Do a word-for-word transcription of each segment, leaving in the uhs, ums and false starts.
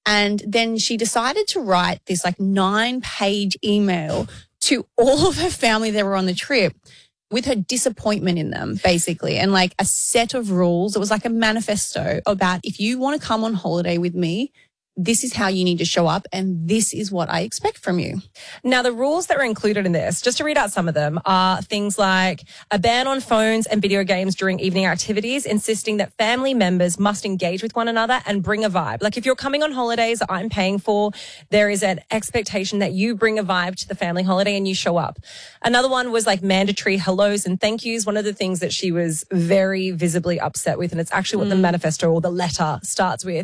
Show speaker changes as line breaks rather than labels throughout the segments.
And then she decided to write this like nine page email to all of her family that were on the trip with her disappointment in them, basically, and like a set of rules. It was like a manifesto about, if you want to come on holiday with me, this is how you need to show up and this is what I expect from you.
Now, the rules that were included in this, just to read out some of them, are things like a ban on phones and video games during evening activities, insisting that family members must engage with one another and bring a vibe. Like if you're coming on holidays that I'm paying for, there is an expectation that you bring a vibe to the family holiday and you show up. Another one was like mandatory hellos and thank yous. One of the things that she was very visibly upset with, and it's actually what mm. the manifesto or the letter starts with,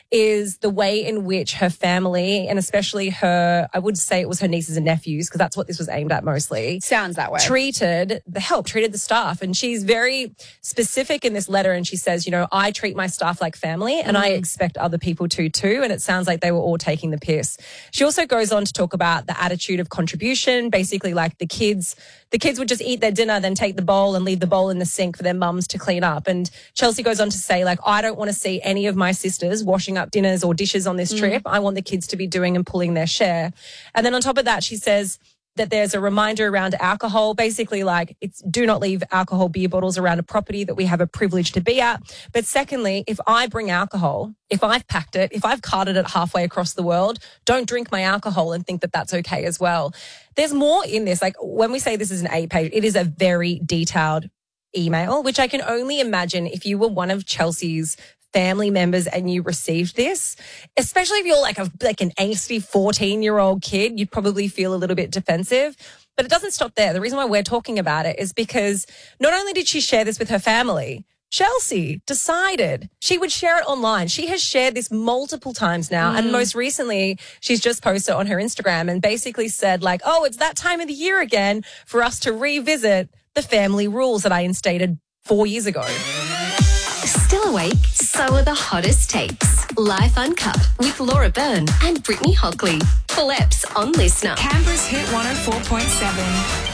is the way in which her family, and especially her, I would say it was her nieces and nephews, because that's what this was aimed at mostly.
Sounds that way.
Treated the help, treated the staff. And she's very specific in this letter. And she says, you know, I treat my staff like family and mm. I expect other people to too. And it sounds like they were all taking the piss. She also goes on to talk about the attitude of contribution, basically like the kids, the kids would just eat their dinner, then take the bowl and leave the bowl in the sink for their mums to clean up. And Chelsea goes on to say, like, I don't want to see any of my sisters washing up dinners or dishes on this mm. trip. I want the kids to be doing and pulling their share. And then on top of that, she says that there's a reminder around alcohol, basically like it's do not leave alcohol beer bottles around a property that we have a privilege to be at. But secondly, if I bring alcohol, if I've packed it, if I've carted it halfway across the world, don't drink my alcohol and think that that's okay as well. There's more in this. Like when we say this is an eight page, it is a very detailed email, which I can only imagine if you were one of Chelsea's family members and you received this, especially if you're like a like an angsty fourteen-year-old kid, you'd probably feel a little bit defensive. But it doesn't stop there. The reason why we're talking about it is because not only did she share this with her family, Chelsea decided she would share it online. She has shared this multiple times now. Mm. And most recently, she's just posted on her Instagram and basically said like, oh, it's that time of the year again for us to revisit the family rules that I instated four years ago.
Still awake? So are the hottest takes. Life Uncut with Laura Byrne and Brittany Hockley. Full eps on Listener.
Canberra's Hit one oh four point seven.